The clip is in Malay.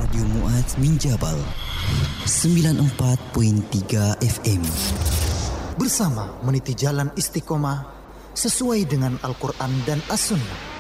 Radio Muaz Minjabal 94.3 FM. Bersama meniti jalan istiqomah sesuai dengan Al-Quran dan As-Sunnah.